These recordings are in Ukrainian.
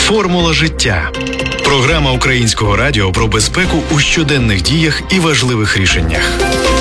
Формула життя. Програма Українського радіо про безпеку у щоденних діях і важливих рішеннях.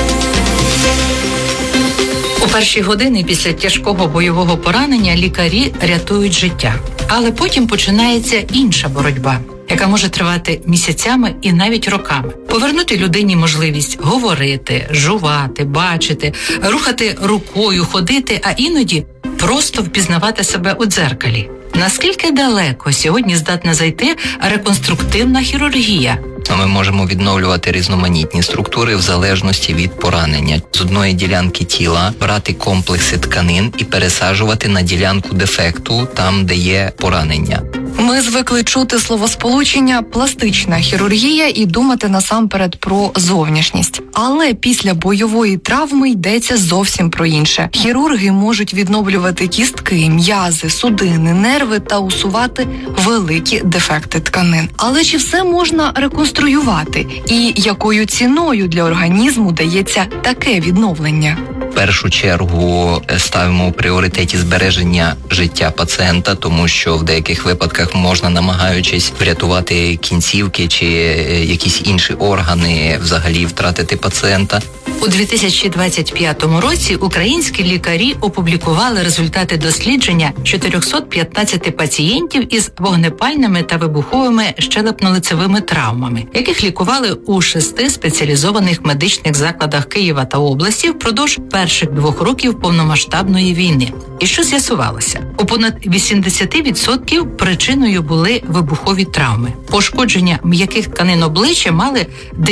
У перші години після тяжкого бойового поранення лікарі рятують життя. Але потім починається інша боротьба, яка може тривати місяцями і навіть роками. Повернути людині можливість говорити, жувати, бачити, рухати рукою, ходити, а іноді просто впізнавати себе у дзеркалі. Наскільки далеко сьогодні здатна зайти реконструктивна хірургія? Ми можемо відновлювати різноманітні структури в залежності від поранення. З одної ділянки тіла брати комплекси тканин і пересаджувати на ділянку дефекту, там, де є поранення. Ми звикли чути словосполучення «пластична хірургія» і думати насамперед про зовнішність. Але після бойової травми йдеться зовсім про інше. Хірурги можуть відновлювати кістки, м'язи, судини, нерви та усувати великі дефекти тканин. Але чи все можна реконструювати? І якою ціною для організму дається таке відновлення? В першу чергу ставимо у пріоритеті збереження життя пацієнта, тому що в деяких випадках можна, намагаючись врятувати кінцівки чи якісь інші органи, взагалі втратити пацієнта. У 2025 році українські лікарі опублікували результати дослідження 415 пацієнтів із вогнепальними та вибуховими щелепно-лицевими травмами, яких лікували у 6 спеціалізованих медичних закладах Києва та області впродовж перших 2 років повномасштабної війни. І що з'ясувалося? У понад 80% причиною були вибухові травми. Пошкодження м'яких тканин обличчя мали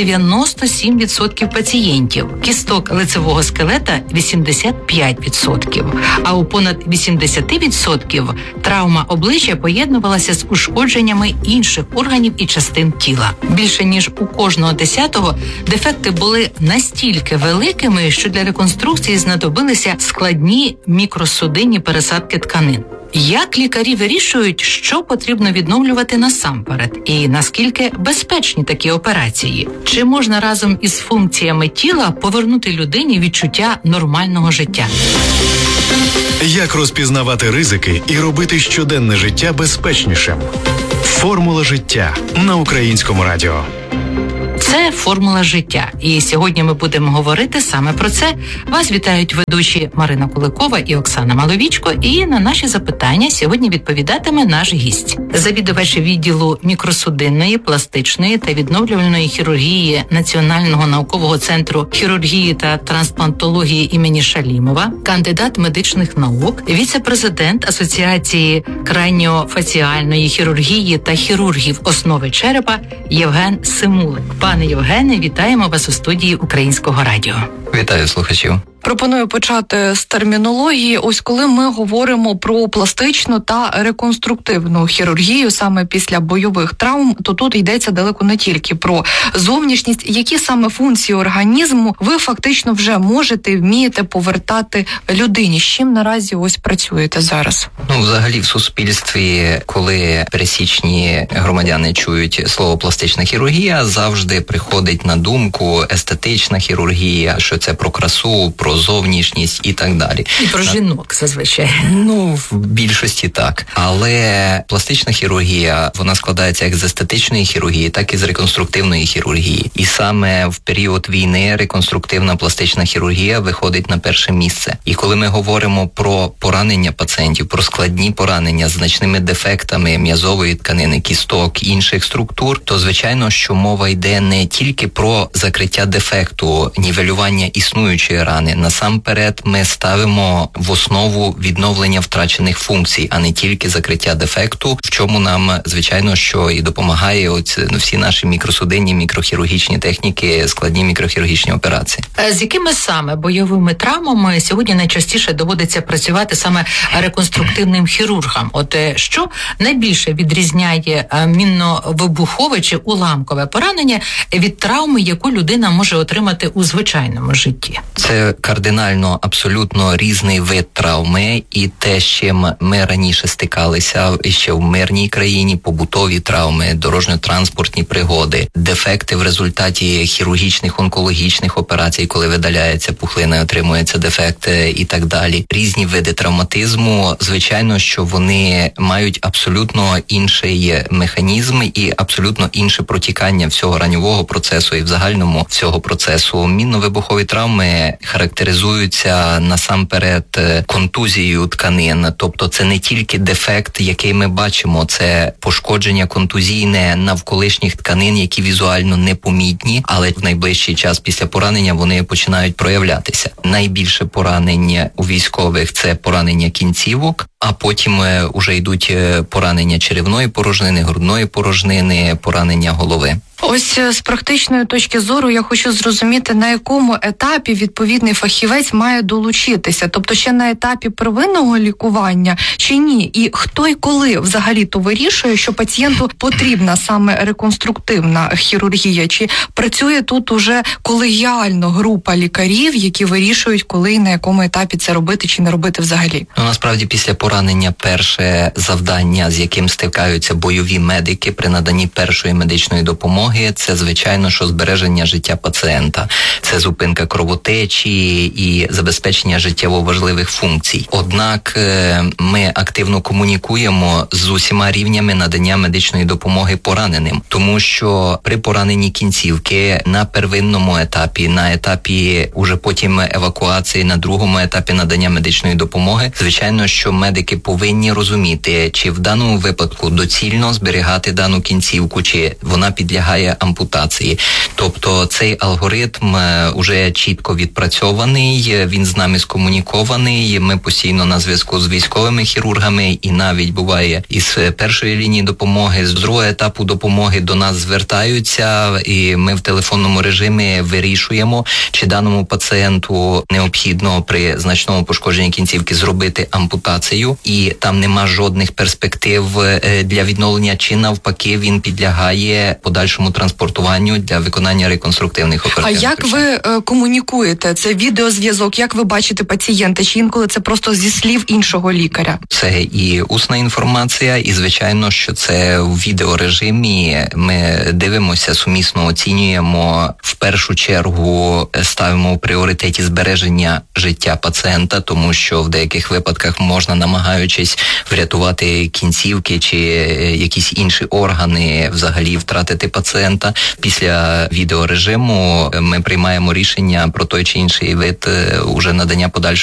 97% пацієнтів, кісток лицевого скелета – 85%, а у понад 80% травма обличчя поєднувалася з ушкодженнями інших органів і частин тіла. Більше ніж у кожного 10-го дефекти були настільки великими, що для реконструкції знадобилися складні мікросудинні пересадки тканин. Як лікарі вирішують, що потрібно відновлювати насамперед? І наскільки безпечні такі операції? Чи можна разом із функціями тіла повернути людині відчуття нормального життя? Як розпізнавати ризики і робити щоденне життя безпечнішим? Формула життя на Українському радіо. Це «Формула життя». І сьогодні ми будемо говорити саме про це. Вас вітають ведучі Марина Куликова і Оксана Маловічко. І на наші запитання сьогодні відповідатиме наш гість. Завідувач відділу мікросудинної, пластичної та відновлювальної хірургії Національного наукового центру хірургії та трансплантології імені Шалімова, кандидат медичних наук, віце-президент Асоціації краніофаціальної хірургії та хірургів основи черепа Євген Симулик. Пане Євгене, вітаємо вас у студії Українського радіо. Вітаю слухачів. Пропоную почати з термінології. Ось коли ми говоримо про пластичну та реконструктивну хірургію саме після бойових травм, то тут йдеться далеко не тільки про зовнішність. Які саме функції організму ви фактично вже можете, вмієте повертати людині? З чим наразі ось працюєте зараз? Взагалі в суспільстві, коли пересічні громадяни чують слово пластична хірургія, завжди приходить на думку естетична хірургія, що це про красу, про зовнішність і так далі. І про жінок зазвичай. В більшості так. Але пластична хірургія, вона складається як з естетичної хірургії, так і з реконструктивної хірургії. І саме в період війни реконструктивна пластична хірургія виходить на перше місце. І коли ми говоримо про поранення пацієнтів, про складні поранення з значними дефектами м'язової тканини, кісток, інших структур, то звичайно, що мова йде не тільки про закриття дефекту, нівелювання існуючої рани. Насамперед ми ставимо в основу відновлення втрачених функцій, а не тільки закриття дефекту, в чому нам, звичайно, що і допомагає всі наші мікросудинні, мікрохірургічні техніки, складні мікрохірургічні операції. З якими саме бойовими травмами сьогодні найчастіше доводиться працювати саме реконструктивним хірургам? Що найбільше відрізняє мінно-вибухове чи уламкове поранення від травми, яку людина може отримати у звичайному житті? Це кардинально абсолютно різний вид травми, і те, з чим ми раніше стикалися ще в мирній країні, побутові травми, дорожньо-транспортні пригоди, дефекти в результаті хірургічних, онкологічних операцій, коли видаляється пухлина і отримується дефект і так далі. Різні види травматизму, звичайно, що вони мають абсолютно інший механізм і абсолютно інше протікання всього ранньового процесу і в загальному всього процесу. Мінно-вибухові травми характеризуються насамперед контузією тканин, тобто це не тільки дефект, який ми бачимо, це пошкодження контузійне навколишніх тканин, які візуально непомітні, але в найближчий час після поранення вони починають проявлятися. Найбільше поранення у військових – це поранення кінцівок, а потім уже йдуть поранення черевної порожнини, грудної порожнини, поранення голови. Ось з практичної точки зору я хочу зрозуміти, на якому етапі відповідний фахівець має долучитися, тобто ще на етапі первинного лікування чи ні? І хто і коли взагалі-то вирішує, що пацієнту потрібна саме реконструктивна хірургія? Чи працює тут уже колегіально група лікарів, які вирішують, коли і на якому етапі це робити чи не робити взагалі? Насправді після поранення перше завдання, з яким стикаються бойові медики при наданні першої медичної допомоги, це, звичайно, що збереження життя пацієнта. Це зупинка кровотечі і забезпечення життєво важливих функцій. Однак ми активно комунікуємо з усіма рівнями надання медичної допомоги пораненим, тому що при пораненні кінцівки на первинному етапі, на етапі уже потім евакуації, на другому етапі надання медичної допомоги, звичайно, що медики повинні розуміти, чи в даному випадку доцільно зберігати дану кінцівку, чи вона підлягає ампутації. Тобто цей алгоритм уже чітко відпрацьований, він з нами скомунікований, ми постійно на зв'язку з військовими хірургами і навіть буває із першої лінії допомоги, з другого етапу допомоги до нас звертаються і ми в телефонному режимі вирішуємо, чи даному пацієнту необхідно при значному пошкодженні кінцівки зробити ампутацію і там нема жодних перспектив для відновлення, чи навпаки він підлягає подальшому транспортуванню для виконання реконструктивних оперативних. А як ви комунікуєте? Це відеозв'язок? Як ви бачите пацієнта? Чи інколи це просто зі слів іншого лікаря? Це і усна інформація, і, звичайно, що це в відеорежимі. Ми дивимося, сумісно оцінюємо, в першу чергу ставимо в пріоритеті збереження життя пацієнта, тому що в деяких випадках можна, намагаючись врятувати кінцівки чи якісь інші органи, взагалі втратити пацієнта. Після відеорежиму ми приймаємо рішення про той чи інший вид уже надання подальшої